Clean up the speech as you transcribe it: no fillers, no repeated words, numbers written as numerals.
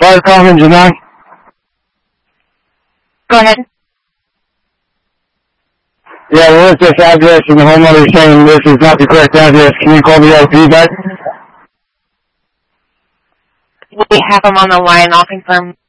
Fire call engine 9. Go ahead. Yeah, there is this address and the homeowner is saying this is not the correct address. Can you call the LP back? We have them on the line. I'll confirm